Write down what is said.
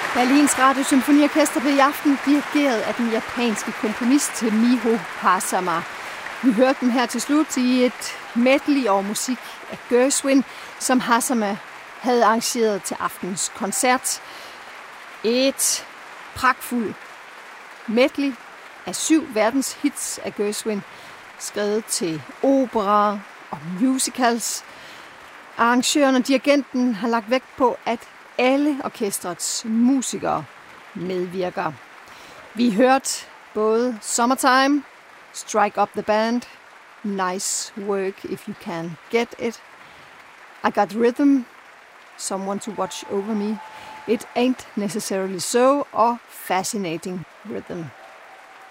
Berlins Radiosymfoniorkester blev i aften dirigeret af den japanske komponist Miho Hazama. Vi hørte dem her til slut i et medley over musik af Gershwin, som Hazama havde arrangeret til aftens koncert. Et pragtfuldt medley af 7 verdenshits af Gershwin, skrevet til opera og musicals. Arrangøren og dirigenten har lagt vægt på, at alle orkestrets musikere medvirker. Vi hørte både Summertime, Strike Up the Band, Nice Work If You Can Get It, I Got Rhythm, Someone to Watch Over Me, It Ain't Necessarily So og Fascinating Rhythm.